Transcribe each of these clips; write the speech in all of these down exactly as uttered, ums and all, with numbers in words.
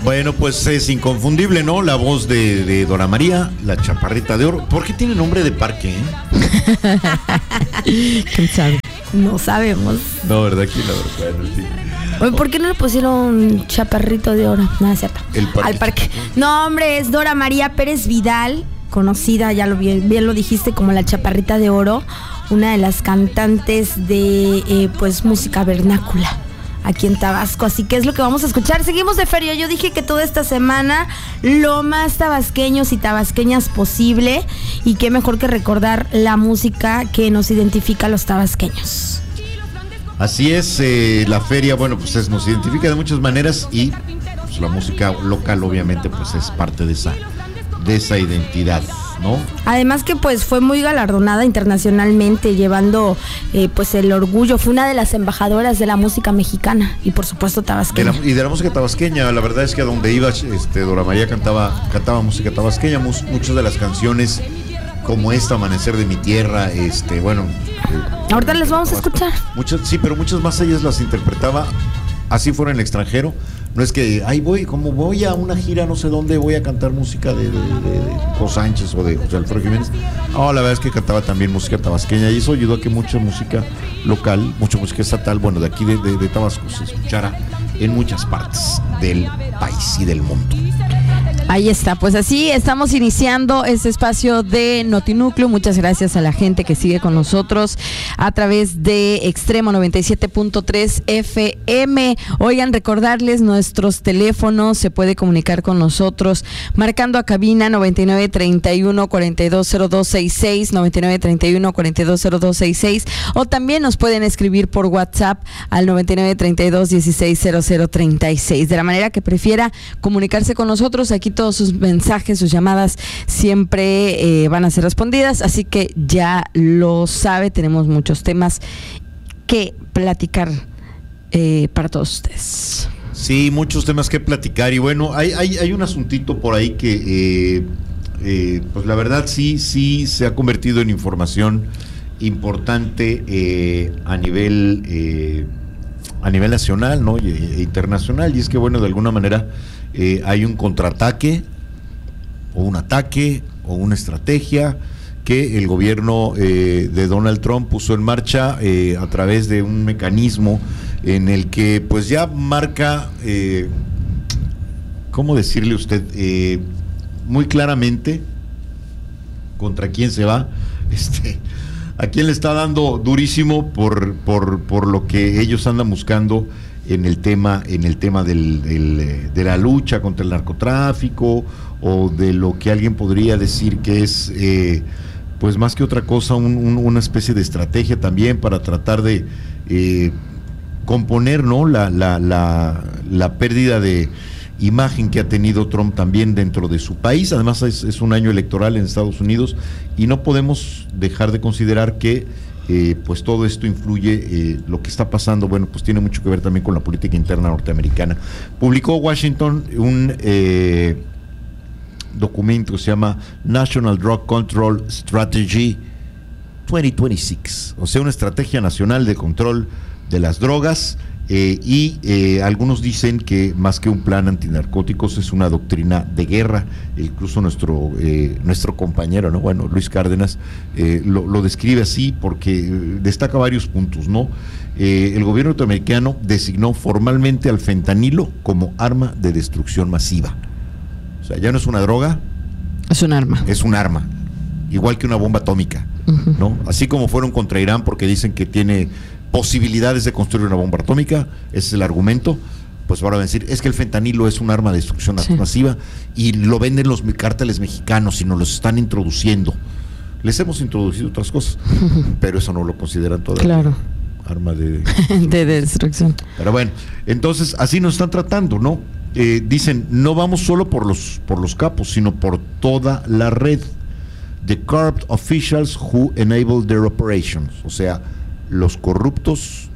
Bueno, pues es inconfundible, ¿no? La voz de, de Dora María, la chaparrita de oro. ¿Por qué tiene nombre de parque, eh? ¿Quién sabe? No sabemos. No, ¿verdad? ¿Quién la verdad? Bueno, sí. Oye, ¿por qué no le pusieron chaparrito de oro? No, es cierto. El parque. Al parque. No, hombre, es Dora María Pérez Vidal, conocida, ya lo bien, bien lo dijiste, como la chaparrita de oro, una de las cantantes de eh, pues música vernácula aquí en Tabasco, así que es lo que vamos a escuchar. Seguimos de feria. Yo dije que toda esta semana lo más tabasqueños y tabasqueñas posible, y qué mejor que recordar la música que nos identifica a los tabasqueños. Así es, eh, la feria, bueno, pues es, nos identifica de muchas maneras, y pues, la música local obviamente pues es parte de esa, de esa identidad, ¿no? Además que pues fue muy galardonada internacionalmente, llevando eh, pues el orgullo, fue una de las embajadoras de la música mexicana y por supuesto tabasqueña. De la, y de la música tabasqueña, la verdad es que a donde iba este, Dora María cantaba, cantaba música tabasqueña, mus, muchas de las canciones como esta, Amanecer de mi tierra, este, bueno. Eh, Ahorita les vamos Tabasco. a escuchar. Muchas, sí, pero muchas más ellas las interpretaba así fuera en el extranjero. No es que, ahí voy, como voy a una gira no sé dónde, voy a cantar música de, de, de, de José Sánchez o de José Alfredo Jiménez. No, la verdad es que cantaba también música tabasqueña, y eso ayudó a que mucha música local, mucha música estatal, bueno, de aquí de, de, de Tabasco se escuchara en muchas partes del país y del mundo. Ahí está, pues así estamos iniciando este espacio de Notinúcleo. Muchas gracias a la gente que sigue con nosotros a través de Extremo noventa y siete punto tres F M. Oigan, recordarles nuestros teléfonos, se puede comunicar con nosotros marcando a cabina noventa y nueve treinta y uno cuarenta y dos cero dos sesenta y seis, noventa y nueve treinta y uno cuarenta y dos cero dos sesenta y seis, o también nos pueden escribir por WhatsApp al noventa y nueve treinta y dos dieciséis cero cero treinta y seis. De la manera que prefiera comunicarse con nosotros, aquí todos sus mensajes, sus llamadas siempre eh, van a ser respondidas, así que ya lo sabe, tenemos muchos temas que platicar eh, para todos ustedes. Sí, muchos temas que platicar, y bueno, hay, hay, hay un asuntito por ahí que eh, eh, pues la verdad sí, sí se ha convertido en información importante eh, a nivel eh, a nivel nacional, ¿no? e, e internacional, y es que bueno, de alguna manera Eh, hay un contraataque o un ataque o una estrategia que el gobierno eh, de Donald Trump puso en marcha eh, a través de un mecanismo en el que pues ya marca, eh, ¿cómo decirle usted? Eh, muy claramente contra quién se va, este, a quién le está dando durísimo por, por, por lo que ellos andan buscando en el tema, en el tema del, del, de la lucha contra el narcotráfico, o de lo que alguien podría decir que es, eh, pues más que otra cosa, un, un, una especie de estrategia también para tratar de eh, componer, ¿no? la, la, la, la pérdida de imagen que ha tenido Trump también dentro de su país. Además es, es un año electoral en Estados Unidos, y no podemos dejar de considerar que Eh, pues todo esto influye, eh, lo que está pasando, bueno, pues tiene mucho que ver también con la política interna norteamericana. Publicó Washington un eh, documento que se llama National Drug Control Strategy dos mil veintiséis, o sea, una estrategia nacional de control de las drogas, eh, y eh, algunos dicen que más que un plan antinarcóticos es una doctrina de guerra. Incluso nuestro eh, nuestro compañero, ¿no? Bueno, Luis Cárdenas eh, lo, lo describe así porque destaca varios puntos, ¿no? Eh, el gobierno norteamericano designó formalmente al fentanilo como arma de destrucción masiva. O sea, ya no es una droga, es un arma. Es un arma, igual que una bomba atómica, uh-huh. ¿no? Así como fueron contra Irán porque dicen que tiene posibilidades de construir una bomba atómica, ese es el argumento. Pues ahora van a decir, es que el fentanilo es un arma de destrucción sí. masiva, y lo venden los cárteles mexicanos y nos los están introduciendo. Les hemos introducido otras cosas, pero eso no lo consideran todavía claro. arma de, de destrucción. Pero bueno, entonces así nos están tratando, ¿no? Eh, dicen, no vamos solo por los, por los capos, sino por toda la red. The corrupt officials who enable their operations, o sea, los corruptos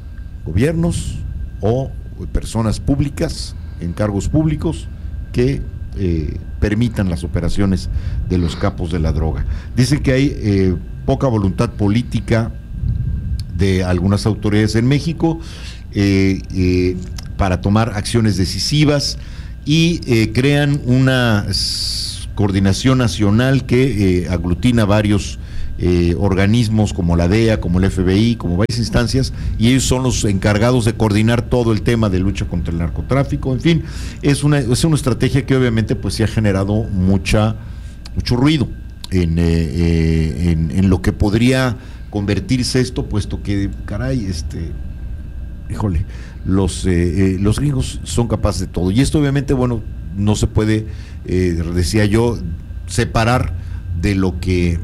gobiernos o personas públicas en cargos públicos que eh, permitan las operaciones de los capos de la droga. Dice que hay eh, poca voluntad política de algunas autoridades en México eh, eh, para tomar acciones decisivas, y eh, crean una s- coordinación nacional que eh, aglutina varios eh, organismos como la D E A, como el F B I, como varias instancias, y ellos son los encargados de coordinar todo el tema de lucha contra el narcotráfico. En fin, es una, es una estrategia que obviamente pues sí ha generado mucha, mucho ruido en, eh, eh, en, en lo que podría convertirse esto, puesto que, caray, este, híjole, los, eh, eh, los gringos son capaces de todo. Y esto obviamente, bueno, no se puede, eh, decía yo, separar de lo que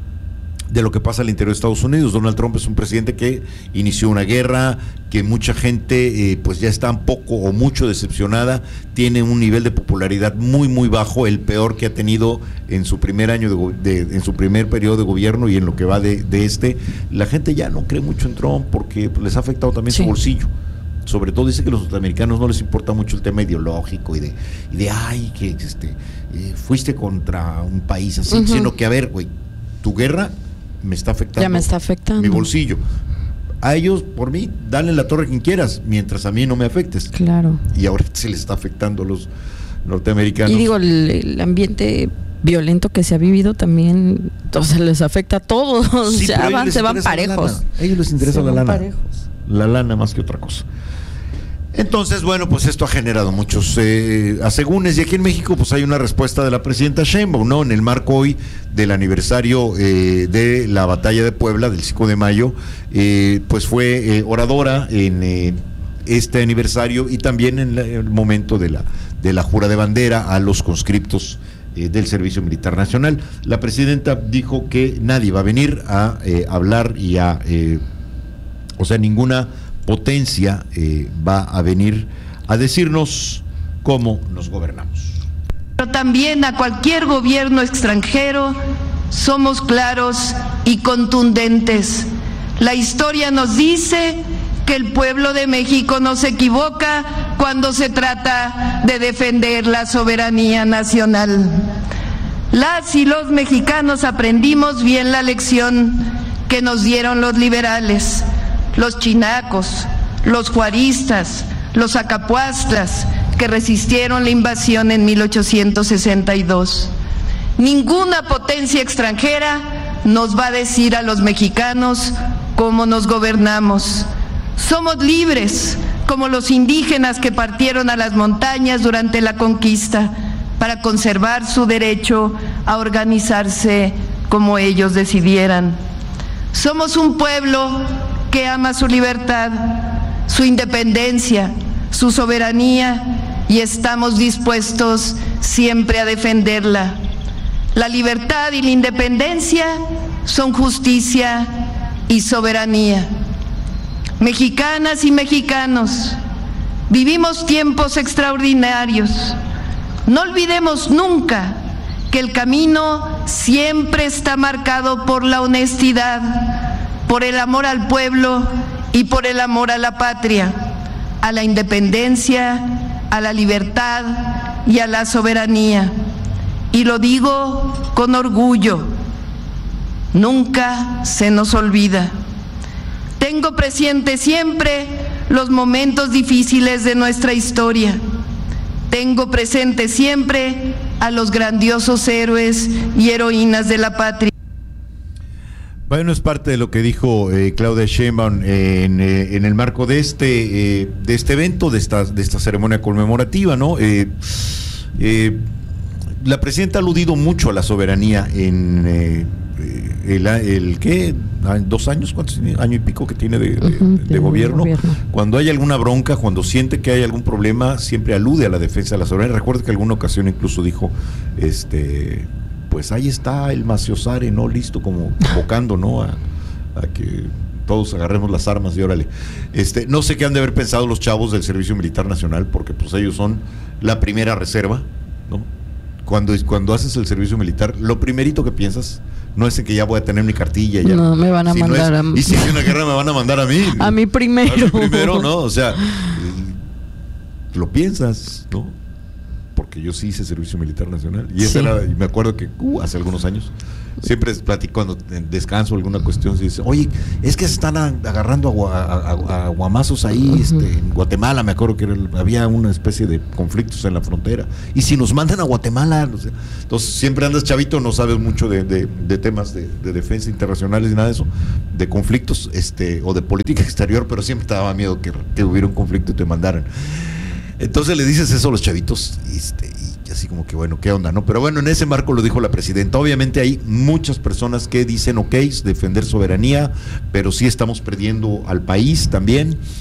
de lo que pasa al interior de Estados Unidos. Donald Trump es un presidente que inició una guerra, que mucha gente eh, pues ya está un poco o mucho decepcionada, tiene un nivel de popularidad muy muy bajo, el peor que ha tenido en su primer año de, go- de en su primer periodo de gobierno y en lo que va de, de este. La gente ya no cree mucho en Trump porque pues, les ha afectado también Sí. su bolsillo. Sobre todo dice que a los norteamericanos no les importa mucho el tema ideológico y de, y de ay, que este eh, fuiste contra un país así, Ujú. sino que a ver, güey, tu guerra me está afectando. Ya me está afectando. Mi bolsillo. A ellos, por mí, dale la torre a quien quieras, mientras a mí no me afectes. Claro. Y ahora se les está afectando a los norteamericanos. Y digo, el, el ambiente violento que se ha vivido también, o sea, les afecta a todos. Sí, o sea, pero a ellos van, les se van interesa la parejos. lana. A ellos les interesa Se la van lana. parejos. La lana más que otra cosa. Entonces, bueno, pues esto ha generado muchos eh, asegúnes, y aquí en México pues hay una respuesta de la presidenta Sheinbaum, ¿no? En el marco hoy del aniversario eh, de la batalla de Puebla, del cinco de mayo, eh, pues fue eh, oradora en eh, este aniversario y también en la- el momento de la, de la jura de bandera a los conscriptos eh, del Servicio Militar Nacional. La presidenta dijo que nadie va a venir a eh, hablar y a, eh, o sea, ninguna potencia eh, va a venir a decirnos cómo nos gobernamos. Pero también a cualquier gobierno extranjero somos claros y contundentes. La historia nos dice que el pueblo de México no se equivoca cuando se trata de defender la soberanía nacional. Las y los mexicanos aprendimos bien la lección que nos dieron los liberales, los chinacos, los juaristas, los acapuastlas, que resistieron la invasión en mil ochocientos sesenta y dos. Ninguna potencia extranjera nos va a decir a los mexicanos cómo nos gobernamos. Somos libres, como los indígenas que partieron a las montañas durante la conquista para conservar su derecho a organizarse como ellos decidieran. Somos un pueblo que ama su libertad, su independencia, su soberanía, y estamos dispuestos siempre a defenderla. La libertad y la independencia son justicia y soberanía. Mexicanas y mexicanos, vivimos tiempos extraordinarios. No olvidemos nunca que el camino siempre está marcado por la honestidad, por el amor al pueblo y por el amor a la patria, a la independencia, a la libertad y a la soberanía. Y lo digo con orgullo, nunca se nos olvida. Tengo presente siempre los momentos difíciles de nuestra historia. Tengo presente siempre a los grandiosos héroes y heroínas de la patria. Bueno, es parte de lo que dijo eh, Claudia Sheinbaum eh, en, eh, en el marco de este eh, de este evento, de esta, de esta ceremonia conmemorativa, ¿no? Eh, eh, la presidenta ha aludido mucho a la soberanía en eh, el, el ¿qué? ¿Dos años? ¿Cuántos tiene? Año y pico que tiene de, de, Ujú, de de gobierno. gobierno. Cuando hay alguna bronca, cuando siente que hay algún problema, siempre alude a la defensa de la soberanía. Recuerdo que alguna ocasión incluso dijo, este... pues ahí está el Maciosare, ¿no? Listo, como convocando, ¿no? A, a que todos agarremos las armas y órale. Este, no sé qué han de haber pensado los chavos del Servicio Militar Nacional, porque pues ellos son la primera reserva, ¿no? Cuando, cuando haces el servicio militar, lo primerito que piensas no es en que ya voy a tener mi cartilla. Ya, No, me van a sino mandar es, a- y si hay una guerra me van a mandar a mí. A mí primero. A mí primero, ¿no? O sea, eh, lo piensas, ¿no? Porque yo sí hice servicio militar nacional y esa Sí. era, y me acuerdo que uh, hace algunos años siempre platico cuando en descanso alguna cuestión, se dice, oye, es que se están agarrando a, gua, a, a, a guamazos ahí, uh-huh. este, en Guatemala, me acuerdo que era, había una especie de conflictos en la frontera, y si nos mandan a Guatemala, no sé. Entonces siempre andas chavito, no sabes mucho de, de, de temas de, de defensa internacionales y nada de eso, de conflictos, este, o de política exterior, pero siempre te daba miedo que, que hubiera un conflicto y te mandaran. Entonces le dices eso a los chavitos, este, y así como que bueno, ¿qué onda, no? Pero bueno, en ese marco lo dijo la presidenta. Obviamente hay muchas personas que dicen, ok, defender soberanía, pero sí estamos perdiendo al país también.